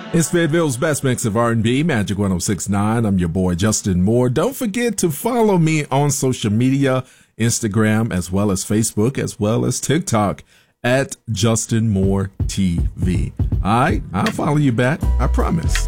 It's Fayetteville's best mix of R&B, Magic 106.9. I'm your boy, Justin Moore. Don't forget to follow me on social media, Instagram, as well as Facebook, as well as TikTok at Justin Moore TV. All right, I'll follow you back. I promise.